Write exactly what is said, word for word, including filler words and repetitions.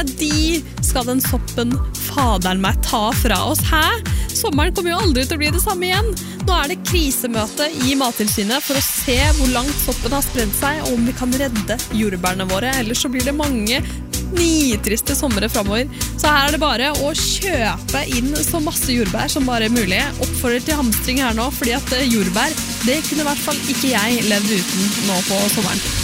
De skal den soppen faderen meg ta fra oss. Hæ? Sommeren kommer jo aldri til å bli det samme igjen. Nå er det krisemøte i Mattilsynet for å se hvor langt soppen har spredd seg, og om vi kan redde jordbærene våre. Ellers så blir det mange nitriste sommere fremover. Så her er det bare å kjøpe inn så masse jordbær som bare er mulig. Oppfordrer til hamstring her nå, fordi at jordbær, det kunne i hvert fall ikke jeg levd uten nå på sommeren.